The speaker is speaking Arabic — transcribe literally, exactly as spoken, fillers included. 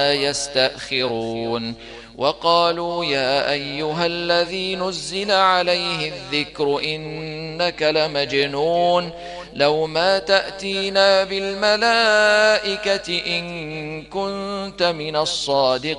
يستأخرون وقالوا يا أيها الذي نزل عليه الذكر إنك لمجنون لو ما تأتينا بالملائكة إن كنت من الصادقين